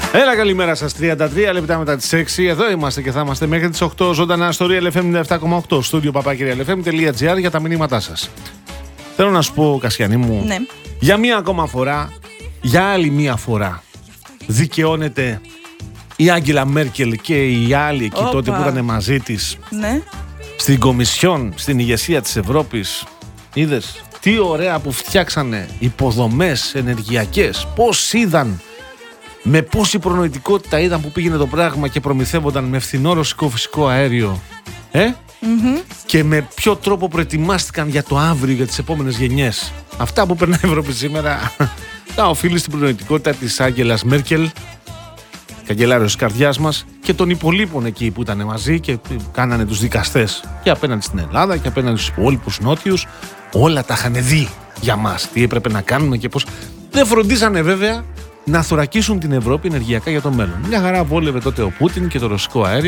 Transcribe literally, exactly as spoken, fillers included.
Έλα, καλημέρα σας. τριάντα τρία λεπτά μετά τις έξι. Εδώ είμαστε και θα είμαστε μέχρι τις οκτώ. Ζωντανά στο Real εφ εμ εβδομήντα επτά κόμμα οκτώ. Στούντιο παπάκι real εφ εμ τελεία τζι άρ για τα μηνύματά σας. Θέλω να σου πω, Κασιανή μου, Ναι. για μία ακόμα φορά, για άλλη μία φορά, δικαιώνεται η Άγγελα Μέρκελ και οι άλλοι εκεί Όπα. τότε που ήταν μαζί της Ναι. στην Κομισιόν, στην ηγεσία της Ευρώπης. Είδες τι ωραία που φτιάξανε υποδομές ενεργειακές, πώς είδαν, με πόση προνοητικότητα είδαν που πήγαινε το πράγμα και προμηθεύονταν με φθηνό ρωσικό φυσικό αέριο. Ε? Mm-hmm. Και με ποιο τρόπο προετοιμάστηκαν για το αύριο, για τις επόμενες γενιές. Αυτά που περνάει η Ευρώπη σήμερα τα οφείλει στην προνοητικότητα της Άγγελας Μέρκελ, καγκελάριος της καρδιάς μας, και των υπολείπων εκεί που ήταν μαζί και κάνανε τους δικαστές και απέναντι στην Ελλάδα και απέναντι στους υπόλοιπους νότιους. Όλα τα είχαν δει για μας, τι έπρεπε να κάνουμε και πώς. Δεν φροντίζανε βέβαια να θωρακίσουν την Ευρώπη ενεργειακά για το μέλλον. Μια χαρά βόλευε τότε ο Πούτιν και το ρωσικό αέριο.